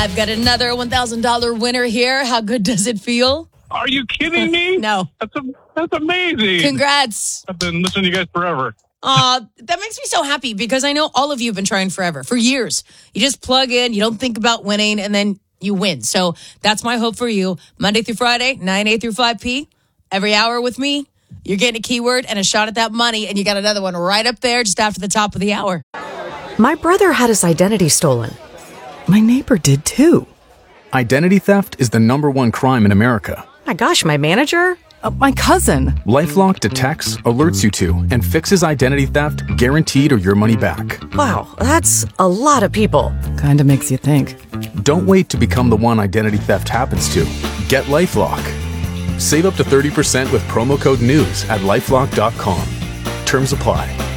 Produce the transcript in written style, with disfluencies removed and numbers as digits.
I've got another $1,000 winner here. How good does it feel? Are you kidding me? No. That's amazing. Congrats. I've been listening to you guys forever. That makes me so happy because I know all of you have been trying forever, for years. You just plug in, you don't think about winning, and then you win. So that's my hope for you. Monday through Friday, 9A through 5P, every hour with me. You're getting a keyword and a shot at that money, and you got another one right up there just after the top of the hour. My brother had his identity stolen. My neighbor did too. Identity theft is the #1 crime in America. My gosh, my manager? My cousin. LifeLock detects, alerts you to, and fixes identity theft guaranteed or your money back. Wow, that's a lot of people. Kinda makes you think. Don't wait to become the one identity theft happens to. Get LifeLock. Save up to 30% with promo code NEWS at LifeLock.com. Terms apply.